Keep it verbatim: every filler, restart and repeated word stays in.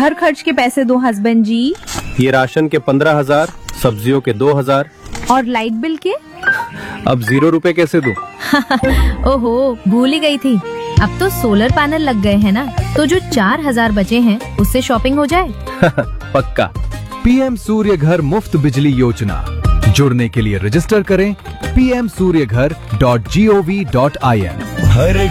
घर खर्च के पैसे दो हस्बैंड जी। ये राशन के पंद्रह हजार, सब्जियों के दो हजार। और लाइट बिल के? अब जीरो रुपए कैसे दूं? ओहो, भूल ही गई थी। अब तो सोलर पैनल लग गए हैं ना, तो जो चार हजार बचे हैं उससे शॉपिंग हो जाए। पक्का। पीएम सूर्य घर मुफ्त बिजली योजना, जुड़ने के लिए रजिस्टर करें पी एम सूर्य घर dot G O V dot I N. Her